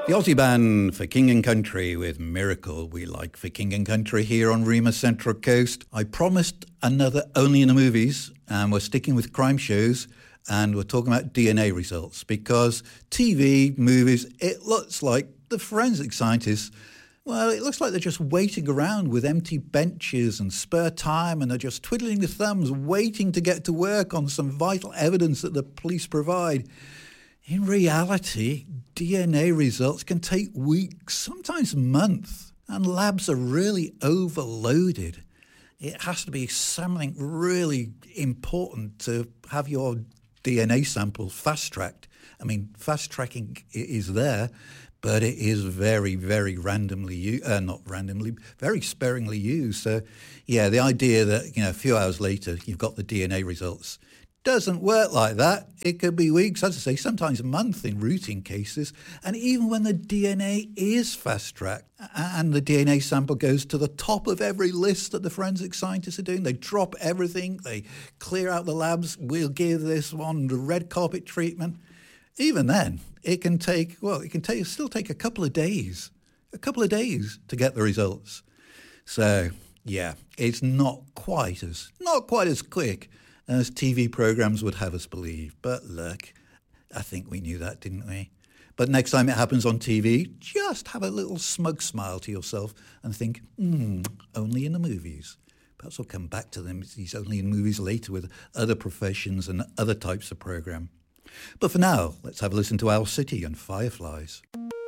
The Aussie band For King and Country with Miracle. We like For King and Country here on Rima Central Coast. I promised another Only in the Movies, and we're sticking with crime shows, and we're talking about DNA results because TV, movies, it looks like the forensic scientists, well, it looks like they're just waiting around with empty benches and spare time, and they're just twiddling their thumbs, waiting to get to work on some vital evidence that the police provide. In reality, DNA results can take weeks, sometimes months, and labs are really overloaded. It has to be something really important to have your DNA sample fast-tracked. I mean, fast-tracking is there, but it is very, very randomly used, not randomly, very sparingly used. So, yeah, the idea that, a few hours later you've got the DNA results doesn't work like that. It could be weeks, as I say, sometimes a month in routine cases. And even when the DNA is fast-tracked and the DNA sample goes to the top of every list that the forensic scientists are doing, they drop everything, they clear out the labs, we'll give this one the red carpet treatment. Even then, it can still take a couple of days to get the results. So, yeah, it's not quite as quick as TV programs would have us believe. But look, I think we knew that, didn't we? But next time it happens on TV, just have a little smug smile to yourself and think, only in the movies. Perhaps we'll come back to these only in movies later with other professions and other types of program. But for now, let's have a listen to Owl City and Fireflies.